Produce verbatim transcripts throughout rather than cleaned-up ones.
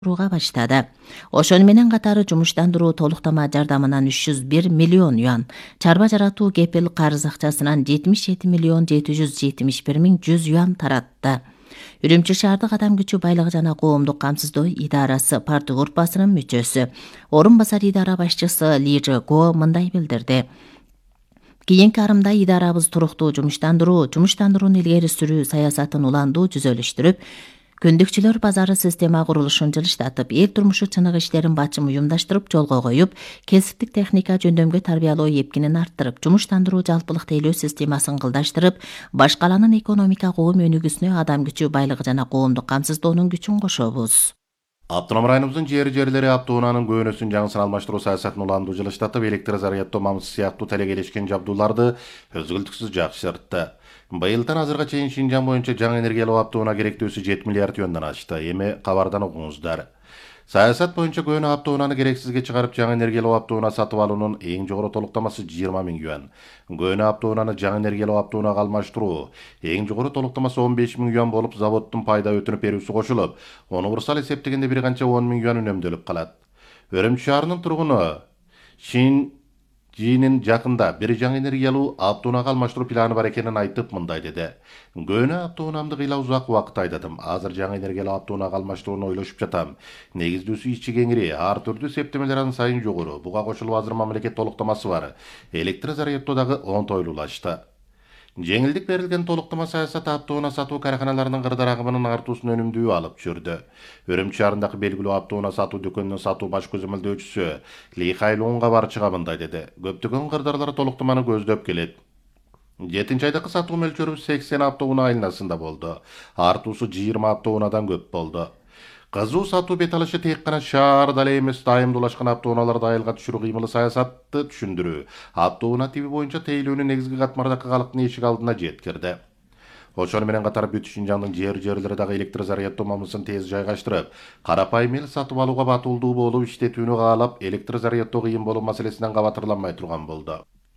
куруга баштады. Ошону менен катары жумуштандыруу толуктама жардамынан үч жүз бир миллион юан, чарба жаратуу кепил карыз акчасынан жетимиш жети миллион жети жүз жетимиш бир миң жүз юан таратты. Үрүмчү шаардык адам күчү байлыгы жана коомдук камсыздоо идарасы парты группасынын мүчөсү, орун басар идара башчысы Лижи Го мындай билдирди. Кийинки арымда идарабыз туруктуу жумуштандыруу, жумуштандырууну илгери сүрүү саясатын уландуу түзөлүштүрүп, күндүкчүлөр базары система курулушун жылыштатып, эл турмушу чыныгы иштерин бачым уюмдаштырып жолго коюп, кесиптик техника жөндөмгө тарбиялоо эпкинин арттырып, жумуштандыруу жалпылык тейлөө системасын кылдаштырып, баш каланын экономика коом өнүгүүсүнө адам күчү байлыгы жана коомдук камсыздоонун күчүн кошобуз. Автоном районубуздун жери жерлери автоунаанын көөнөсүн жаңысын алмаштыруу саясатын уландуу жылыштатып, электр заряддоо мамысы сыяктуу талегелешкен жабдууларды өзгүлтүксүз жакшыртты. Быйылдан азырга чейин Шинжаң боюнча жаңы энергиялуу автоунаа керектөөсү жети миллиард юандан ашты. Эми кабардан окуңуздар. Саясат боюнча көөнө автоунааны керексизге чыгарып, жаңы энергиялуу автоунаа сатып алуунун эң жогору толуктамасы жыйырма миң юан. Көөнө автоунааны жаңы энергиялуу автоунаага алмаштыруу эң жогору толуктамасы он беш миң юан болуп, заводдун пайда өтүнүп берүүсү кошулуп, универсал эсептегенде бир канча он миң юан үнөмдөлүп калат. Үрүмчү шаарынын тургуну Шин Жинин жакында бир жаңы энергиялуу автоунаага алмаштыруу планы бар экенин айтып мындай деди. Көөнө автоунаамды кыйла узак убакыт айдадым. Азыр жаңы энергиялуу автоунаага алмаштырууну ойлошуп жатам. Негиздүүсү ичи кеңири, ар түрдүү септемелер аны сайын жогору. Буга кошулуп азыр мамлекет толуктамасы бар. Электр заряддоо дагы оңтойлуулашты. Жеңилдик берилген толуктама саясаты автоунаа сатуу караханаларынын кырдаал агымынын артуусун өнүмдүү алып жүрдү. Үрүмчү шаарындагы белгилүү автоунаа сатуу дүкөнүнүн сатуу баш көзөмөлдөөчүсү Ли Хайлунга барчыга мындай деди. Көптөгөн кырдаалдар толуктаманы көздөп келет. жетинчи айдагы сатуу мөлчөрүбүз сексен автоунаа айланасында болду. Артуусу жыйырма автоунаадан көп болду. Кызуу сатуу бет алышы тек гана шаарда эле эмес, дайымдуулашкан автоунааларды айылга түшүрүү кыймылы саясатты түшүндүрүү. Автоунаа тиби боюнча тейлөөнүн негизги катмардагы калктын эшик алдына жеткирди. Ошону менен катар бүт Шинжаңдын жер жерлери дагы электр заряддоо мамысын тез жайгаштырып, карапайым эл сатып алууга батылдуу болуп иштетүүнү каалап, электр заряддоо кыйын болуу маселесинен кабатырланмай турган болду.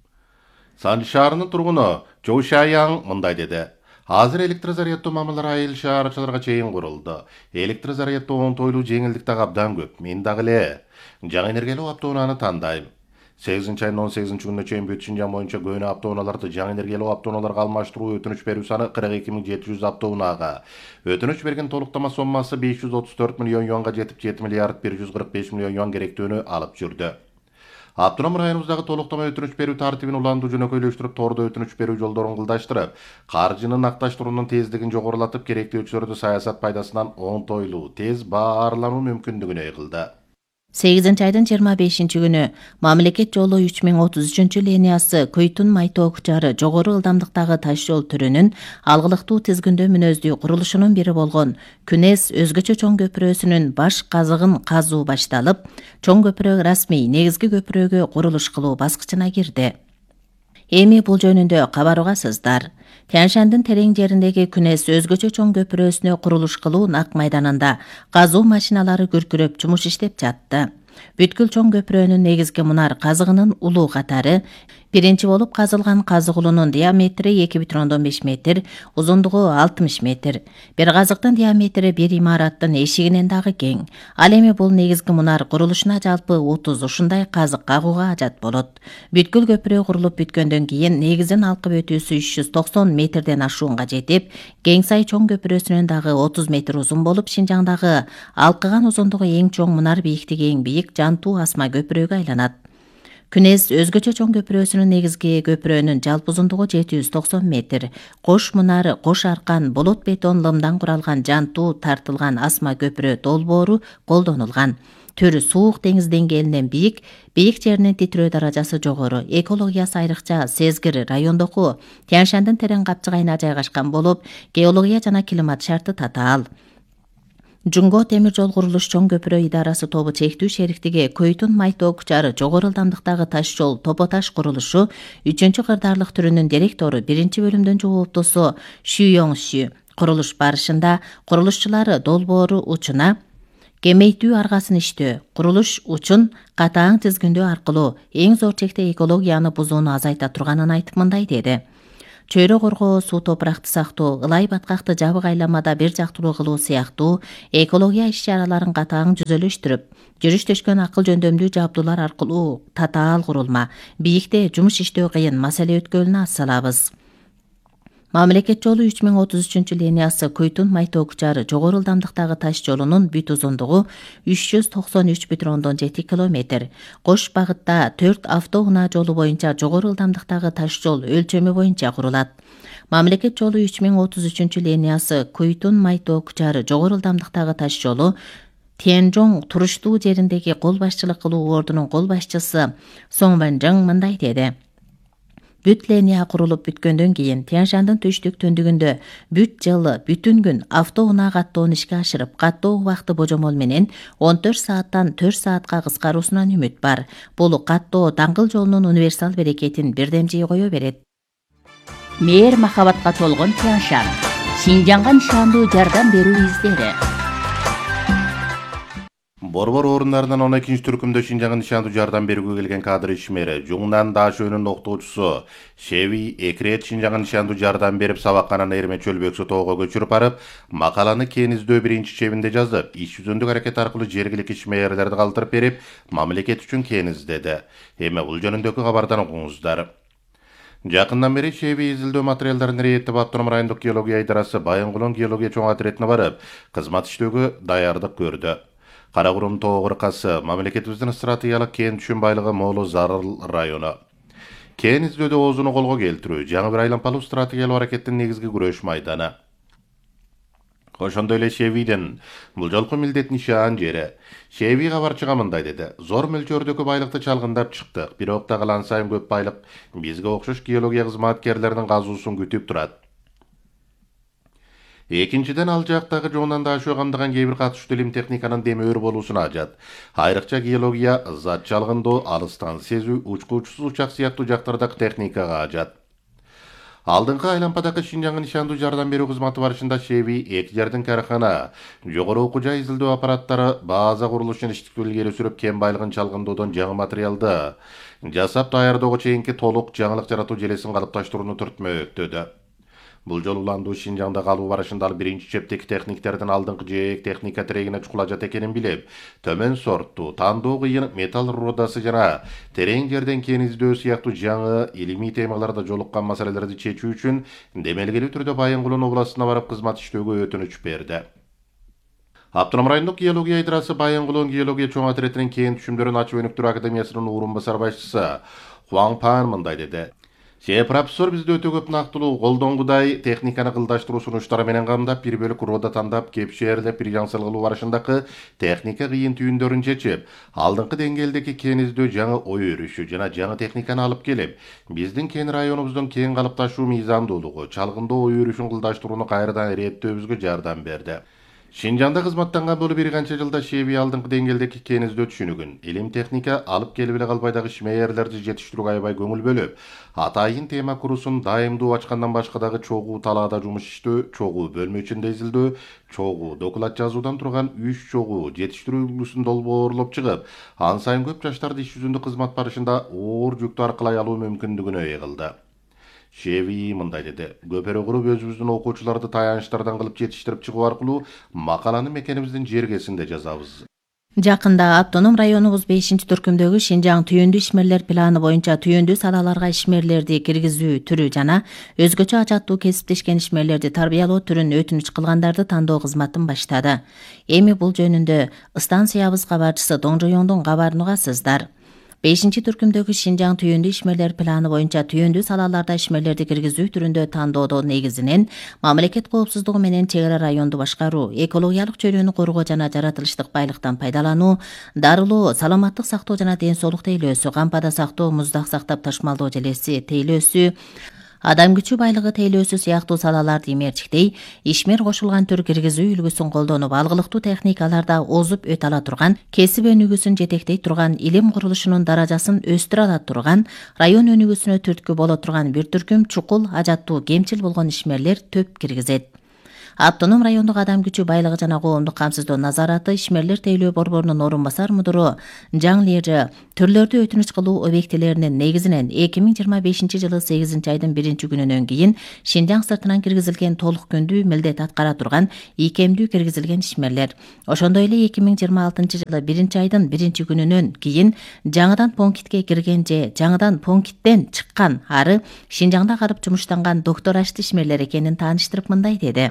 Санжы шаарынын тургуну Чоу Шаяң мындай деди. Азыр электр заряддоо мамылары айыл шаарчыларга чейин курулду. Электр заряддоо оңтойлуу, жеңилдик дагы абдан көп. Мен дагы эле жаңы энергиялуу автоунааны тандайм. сегизинчи айдын он сегизинчи күнүнө чейин бүт Шинжаң боюнча көөнө автоунааларды жаңы энергиялуу автоунааларга алмаштыруу өтүнүч берүү саны кырк эки миң жети жүз автоунаага. Өтүнүч берген толуктама соммасы беш жүз отуз төрт миллион юанга жетип, жети миллиард бир жүз кырк беш миллион юан керектөөнү алып жүрдү. Автоном районубуздагы толуктама өтүнүч берүү тартибин уландуу жөнөкөйлөштүрүп, тордо өтүнүч берүү жолдорун кылдаштырып, каржынын акташтыруунун тездигин жогорулатып, керектөөчүлөрдү саясат пайдасынан оңтойлуу, тез баарлануу мүмкүндүгүнө кылды. сегизинчи айдын жыйырма бешинчи күнү мамлекет жолу үч миң отуз үчүнчү линиясы Көйтүн Майтоо Кучары жогору ылдамдыктагы таш жол түрүнүн алгылыктуу тизгиндөө мүнөздүү курулушунун бири болгон Күнес өзгөчө чоң көпүрөсүнүн баш казыгын казуу башталып, чоң көпүрө расмий негизги көпүрөгө курулуш кылуу баскычына кирди. Эми бул жөнүндө кабар угасыздар. Тянь-Шандын терең жериндеги Күнес өзгөчө чоң көпүрөсүнө курулуш кылуу нак майданында казуу машиналары күркүрөп жумуш иштеп жатты. Бүткүл чоң көпүрөнүн негизги мунар казыгынын улуу катары биринчи болуп казылган казык улунун диаметри эки бүтүн ондон беш метр, узундугу алтымыш метр. Бир казыктын диаметри бир имараттын эшигинен дагы кең. Ал эми бул негизги мунар курулушуна жалпы отуз ушундай казык кагууга ажат болот. Бүткүл көпүрө курулуп бүткөндөн кийин негизин алкып өтүүсү үч жүз токсон метрден ашуунга жетип, Кеңсай чоң көпүрөсүнөн дагы отуз метр узун болуп, Шинжаңдагы алкыган узундугу эң чоң мунар, бийликтиги эң бийик Жантуу асма көпүрөгө айланат. Күнес өзгөчө чоң көпүрөсүнүн негизги көпүрөнүн жалпы узундугу жети жүз токсон метр. Кош мунар, кош аркан, болот бетон лымдан куралган Жантуу тартылган асма көпүрө долбоору колдонулган. Түрү суук деңиз деңгээлинен бийик, бийик жеринин титирөө даражасы жогору, экологиясы айрыкча сезгир райондоку Тянь-Шандын терең капчыгайына жайгашкан болуп, геология жана климат шарты татаал. Жунго темир жол курулуш чоң көпүрө идарасы тобу чектүү шериктиги Көйтүн Майтоо Кучары жогору ылдамдыктагы таш жол топо таш курулушу үчүнчү кырдаарлык түрүнүн директору биринчи бөлүмдүн жооптусу Шү Йоңшү курулуш барышында курулушчулары долбоору учуна кемейтүү аргасын иштөө, курулуш учун катаң тизгиндөө аркылуу эң зор чекте экологияны бузууну азайта турганын айтып мындай деди. чөйрө коргоо, суу топуракты сактоо, ылай баткакты жабык айламада бир жактылуу кылуу сыяктуу экология иш-чараларын катаң жүзөлөштүрүп, жүрүш төшкөн акыл жөндөмдүү жабдуулар аркылуу татаал курулма, бийикте жумуш иштөө кыйын маселе өткөлүнө ас салабыз. Мамлекет жолу үч миң отуз үчүнчү линиясы Көйтүн Майток жары жогору ылдамдыктагы таш жолунун бүт узундугу үч жүз токсон үч бүтүн ондон жети километр. Кош багытта төрт автоунаа жолу боюнча жогору ылдамдыктагы таш жол өлчөмү боюнча курулат. Мамлекет жолу үч миң отуз үчүнчү линиясы Көйтүн Майток жары жогору ылдамдыктагы таш жолу Тянжоң туруштуу жериндеги кол башчылык кылуу ордунун кол башчысы Соң Ванжың мындай деди. Бүт линия курулуп бүткөндөн кийин Тяньшандын түштүк түндүгүндө бүт жылы бүтүн күн автоунаа каттоон ишке ашырып, каттоо убакыты божомол менен он төрт сааттан төрт саатка кыскаруусунан үмүт бар. Бул каттоо даңгыл жолунун универсал берекетин бирдемжей кое берет. Мээр махабатка толгон Тяньшан, Шинжаңга нышандуу жардам берүү издери. Борбор орундарынан он экинчи түркүмдө Шинжаңга нышандуу жардам берүүгө келген кадр ишмери Жуңнан Дашөөнүн окутуучусу Шеви Экрет Шинжаңга нышандуу жардам берип сабакканан Эрме Чөлбөксө тоого көчүрүп барып, макаланы Кен издөө биринчи чебинде жазып, иш жүзүндүк аракет аркылуу жергиликтүү ишмерлерди калтырып берип, мамлекет үчүн Кен издеди. Эми бул жөнүндөгү кабардан окуңуздар. Жакындан бери Шеви изилдөө материалдарын рейеттеп Автоном райондук геология айдарасы Байынгулон геология чоң отрядына барып, кызмат иштөөгө даярдык көрдү. Каракурум тоо кыркасы мамлекетибиздин стратегиялык кен түшүн байлыгы молу Зарыл району. Кен издөөдө оозуну колго келтирүү жаңы бир айлампалуу стратегиялык аракеттин негизги күрөш майданы. Ошондой эле Шевиден бул жолку милдет нишан жери. Шеви кабарчыга мындай деди. Зор мөлчөрдөгү байлыкты чалгындап чыктык. Бирок да калан сайын көп байлык бизге окшош геология кызматкерлеринин казуусун күтүп турат. Экинчиден ал жактагы Жуңнан Дашөө камдаган кээ бир катышуу илим техниканын демөөр болуусуна ажат. Айрыкча геология, зат чалгындоо, алыстан сезүү, учкуучусуз учак сыяктуу жактардагы техникага ажат. Алдыңкы айлампадагы Шинжаңга нышандуу жардам берүү кызматы барышында Шеви эки жердин карахана, жогору окуу жай изилдөө аппараттары, база курулушун иштикти илгери сүрүп кен байлыгын чалгындоодон жаңы материалды жасап даярдоого чейинки толук жаңылык жаратуу желесин калыпташтырууну түртмөктөдү. Бул жолу уландуу Шинжаңда калуу барышында ал биринчи чептеги техниктердин алдыңкы жээк техника тирегине чукулажат экенин билип, төмөн сорттуу, тандоо кыйын металл рудасы жана терең жерден кен издөө сыяктуу жаңы илимий темаларда жолуккан маселелерди чечүү үчүн демелгелүү түрдө Байынгулон областына барып кызмат иштөөгө өтүнүч берди. Автоном райондук геология айдарасы Байынгулон геология чоң отрядынын кен түшүмдөрүн ачып өнүктүрүү академиясынын орун басар башчысы Хуан Пан мындай деди. Се профессор бизде өтө көп нактылуу колдонгудай техниканы кылдаштыруу сунуштары менен камдап, бир бөлүк рода тандап, кепшээрлеп, бир жаңсыл кылуу барышындагы техника кыйын түйүндөрүн чечип, алдыңкы деңгээлдеги кен издөө жаңы ой өрүшү жана жаңы техниканы алып келип, биздин кен районубуздун кен калыпташуу мыйзамдуулугу, чалгындоо ой өрүшүн кылдаштырууну кайрадан иреттөөбүзгө жардам берди. Шинжаңда кызматтанган болуп бир канча жылда Шеви алдыңкы деңгээлдеги кен издөө түшүнүгүн, илим техника алып келип эле калбай дагы ишмерлерди жетиштирүүгө аябай көңүл бөлүп, атайын тема курусун дайымдуу ачкандан башка дагы чогуу талаада жумуш иштөө, чогуу бөлмө ичинде изилдөө, чогуу доклад жазуудан турган үч чогуу жетиштирүү үлгүсүн долбоорлоп чыгып, ан сайын көп жаштарды иш жүзүндө кызмат барышында оор жүктү аркылай алуу мүмкүндүгүнө ээ кылды. Шеви мындай деди. Көпөрө куруп өзүбүздүн окуучуларды таянычтардан кылып жетиштирип чыгуу аркылуу макаланы мекенибиздин жергесинде жазабыз. Жакында Автоном районубуз бешинчи түркүмдөгү Шинжаң түйүндүү ишмерлер планы боюнча түйүндүү салаларга ишмерлерди киргизүү түрү жана өзгөчө ажаттуу кесиптешкен ишмерлерди тарбиялоо түрүн өтүнүч кылгандарды тандоо кызматын баштады. Эми бул жөнүндө станциябыз кабарчысы Доңжоёңдун кабарын угасыздар. бешинчи түркүмдөгү Шинжаң түйүндүү ишмерлер планы боюнча түйүндүү салаларда ишмерлерди киргизүү түрүндө тандоодо негизинен мамлекет коопсуздугу менен чек ара районду башкаруу, экологиялык чөйрөнү коргоо жана жаратылыштык байлыктан пайдалануу, дарылоо, саламаттык сактоо жана ден соолук тейлөөсү, кампада сактоо, муздак сактап ташмалдоо желеси тейлөөсү, адам күчү байлыгы тейлөөсү сыяктуу салаларды имерчиктей, ишмер кошулган түр киргизүү үлгүсүн колдонуп, алгылыктуу техникаларда озуп өтө ала турган, кесип өнүгүүсүн жетектей турган, илим курулушунун даражасын өстүрө ала турган, район өнүгүүсүнө түрткү боло турган бир түркүм чукул, ажаттуу, кемчил болгон ишмерлер төп киргизет. Автоном райондук адам күчү байлыгы жана коомдук камсыздоо назараты ишмерлер тейлөө борборунун орун басар мудуру Жаң Лежи түрлөрдү өтүнүч кылуу объектилеринин негизинен эки миң жыйырма бешинчи жылы сегизинчи айдын биринчи күнүнөн кийин Шинжаң сыртынан киргизилген толук күндүү милдет аткара турган ийкемдүү киргизилген ишмерлер. Ошондой эле эки миң жыйырма алтынчы жылы биринчи айдын биринчи күнүнөн кийин жаңыдан пунктке кирген же жаңыдан пункттен чыккан ары Шинжаңда карып жумуштанган доктор ашты ишмерлер экенин тааныштырып мындай деди.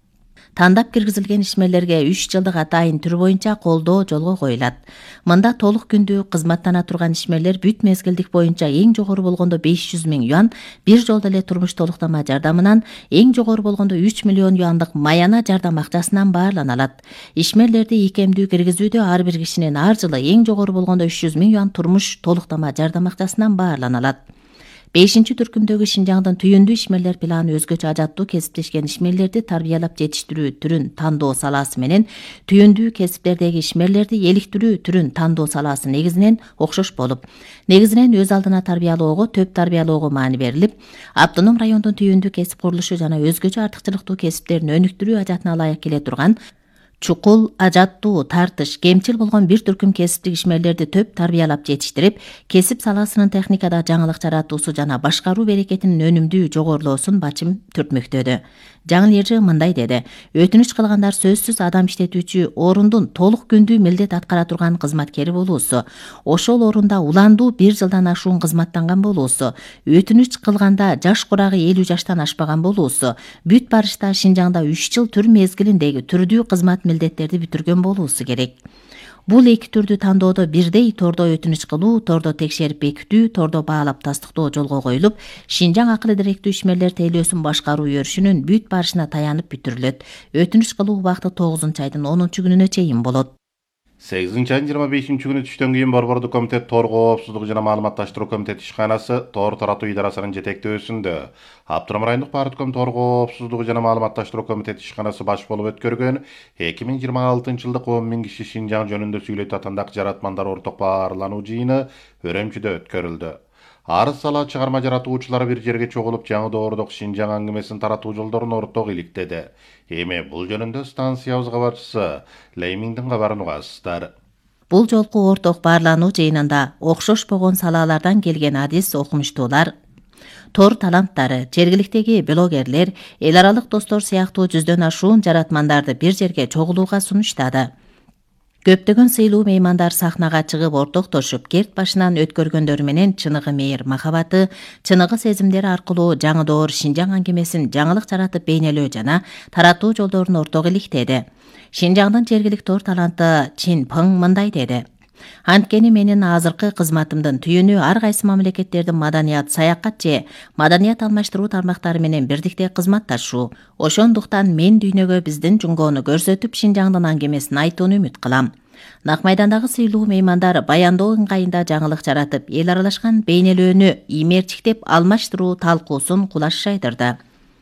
Тандап киргизилген ишмерлерге үч жылдык атайын түр боюнча колдоо жолго коюлат. Мында толук күндүү кызматтана турган ишмерлер бүт мезгилдик боюнча эң жогору болгондо беш жүз миң юан бир жолдо эле турмуш толуктама жардамынан, эң жогору болгондо үч миллион юандык маяна жардам акчасынан баарлана алат. Ишмерлерди ийкемдүү киргизүүдө ар бир кишинин ар жылы эң жогору болгондо үч жүз миң юан турмуш толуктама жардам акчасынан баарлана алат. бешинчи түркүмдөгү Шинжаңдын түйүндүү ишмерлер планы өзгөчө ажаттуу кесиптешкен ишмерлерди тарбиялап жетиштирүү түрүн тандоо салаасы менен түйүндүү кесиптердеги ишмерлерди эликтирүү түрүн тандоо салаасы негизинен окшош болуп, негизинен өз алдына тарбиялоого, төп тарбиялоого маани берилип, автоном райондун түйүндүү кесип курулушу жана өзгөчө артыкчылыктуу кесиптерин өнүктүрүү ажатына ылайык келе турган чукул, ажаттуу, тартыш, кемчил болгон бир түркүм кесиптик ишмерлерди төп тарбиялап жетиштирип, кесип саласынын техникада жаңылык жаратуусу жана башкаруу берекетинин өнүмдүү жогорулоосун бачым түртмөктөдү. Жаң Лежи мындай деди: өтүнүч кылгандар сөзсүз адам иштетүүчү орундун толук күндүү милдет аткара турган кызматкери болуусу, ошол орунда уландуу бир жылдан ашуун кызматтанган болуусу, өтүнүч кылганда жаш курагы элүү жаштан ашпаган болуусу, бүт барышта Шинжаңда үч жыл түр мезгилиндеги түрдүү кызмат милдеттерди бүтүргөн болуусу керек. Бул эки түрдү тандоодо бирдей тордо өтүнүч кылуу, тордо текшерип бекитүү, тордо баалап тастыктоо жолго коюлуп, Шинжаң акылы директүү ишмерлер тейлөөсүн башкаруу өрүшүнүн бүт барышына таянып бүтүрүлөт. Өтүнүч кылуу убакыты тогузунчу айдын онунчу күнүнө чейин болот. сегизинчи айдын жыйырма бешинчи күнү түштөн кийин Борбордук комитет Тор коопсуздугу жана маалыматташтыруу комитети ишканасы Тор таратуу идарасынын жетектөөсүндө Автоном райондук партком Тор коопсуздугу жана маалыматташтыруу комитети ишканасы баш болуп өткөргөн эки миң жыйырма алтынчы жылдык он миң киши Шинжаң жөнүндө сүйлөйт атандагы жаратмандар орток баарлануу жыйыны Өрөмчүдө өткөрүлдү. Арыз сала чыгарма жаратуучулар бир жерге чогулуп жаңы доордук Шинжаң аңгемесин таратуу жолдорун орток иликтеди. Эми бул жөнүндө станциябыз кабарчысы Леймиңдин кабарын угасыздар. Бул жолку орток баарлануу жыйынында окшош болгон салалардан келген адис окумуштуулар, Тор таланттары, жергиликтеги блогерлер, эл аралык достор сыяктуу жүздөн ашуун жаратмандарды бир жерге чогулууга сунуштады. Көптөгөн сыйлуу меймандар сахнага чыгып ортоктошуп, керт башынан өткөргөндөр менен чыныгы мейир махабаты, чыныгы сезимдери аркылуу жаңы доор Шинжаң аңгемесин жаңылык жаратып бейнелөө жана таратуу жолдорун орток иликтеди. Шинжаңдын жергилик Тор таланты Чин Пың мындай деди: Анткени менин азыркы кызматымдын түйүнү ар кайсы мамлекеттердин маданият, саякат же маданият алмаштыруу тармактары менен бирдикте кызматташуу. Ошондуктан мен дүйнөгө биздин жуңгоону көрсөтүп, Шинжаңдын аңгемесин айтууну үмүт кылам. Нак майдандагы сыйлуу меймандар баяндоо ыңгайында жаңылык жаратып, эл аралашкан бейнелөөнү иймерчиктеп алмаштыруу талкуусун кулаш жайдырды.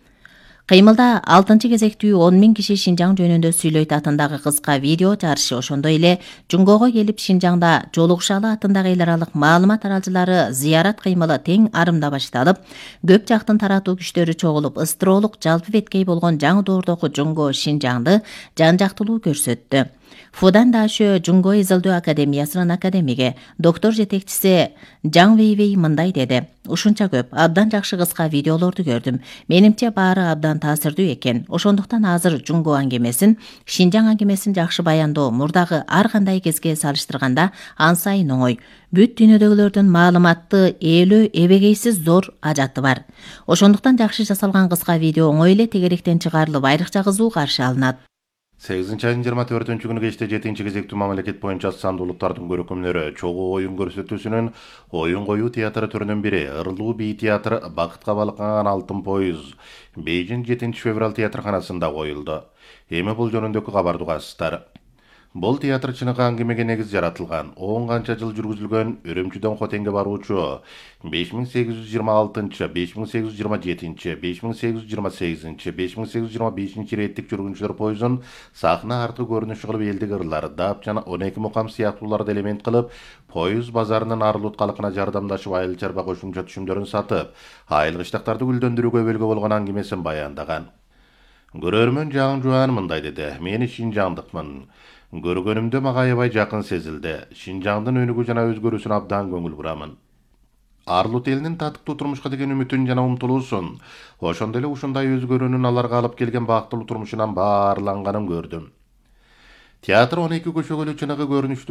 Кыймылда алтынчы кезектүү он миң киши Шинжаң жөнүндө сүйлөйт атындагы кыска видео жарышы, ошондой эле жуңгоого келип Шинжаңда жолугушалы атындагы эл аралык маалымат аралчылары зыярат кыймылы тең арымда башталып, көп жактын таратуу күчтөрү чогулуп, ыстыроолук жалпы беткей болгон жаңы доордогу жуңгоо Шинжаңды жан жактылуу көрсөттү. Фудан Дашө Жуңго изилдөө академиясынын академиги, доктор жетекчиси Жаң Вейвей мындай деди: Ушунча көп, абдан жакшы кыска видеолорду көрдүм. Менимче баары абдан таасирдүү экен. Ошондуктан азыр Жуңго аңгемесин, Шинжаң аңгемесин жакшы баяндоо мурдагы ар кандай кезге салыштырганда ансайын оңой. Бүт дүйнөдөгүлөрдүн маалыматты ээлөө эбегейсиз зор ажаты бар. Ошондуктан жакшы жасалган кыска видео оңой эле тегеректен чыгарылып, айрыкча кызуу каршы алынат. сегизинчи айдын жыйырма төртүнчү күнү кечте жетинчи кезектүү мамлекет боюнча сандуулуктардын көрөкөмдөрү чогуу оюн көрсөтүүсүнүн оюн коюу театры түрүнүн бири Ырлуу бий театры Бакытка балкыган алтын поюз Бейжин жетинчи февраль театрканасында коюлду. Эми бул жөнүндөгү кабарды угасыздар. Бул театр чыныгы аңгемеге негиз жаратылган, он канча жыл жүргүзүлгөн Өрөмчүдөн Хотенге баруучу беш миң сегиз жүз жыйырма алтынчы, беш миң сегиз жүз жыйырма жетинчи, беш миң сегиз жүз жыйырма сегизинчи, беш миң сегиз жүз жыйырма бешинчи реттик жүргүнчүлөр поюзун сахна аркы көрүнүш кылып элдик ырлар, дап жана он эки мукам сыяктууларды элемент кылып, поюз базарынын арылууткалыкына жардамдашып, айыл чарба кошумча түшүмдөрүн сатып, айыл кыштактарды гүлдөндүрүүгө өбөлгө болгон аңгемесин баяндаган. Görörmөн Jağın Juan mınday dedi. Meni Şinjandykmyn. Görgönümde maga aябай jakyn sezildi. Şinjandyn önügü jana özgörüsün abdan göňül buramyn. Arlut elinin tatykly turmuşga degen ümütün jana umtulusun. Oşonda ele uşunday özgörünün alarga alyp kelgen baktyly turmuşyndan barlanganym gördüm. Teatr on iki köşegöli çynygy görünüşdi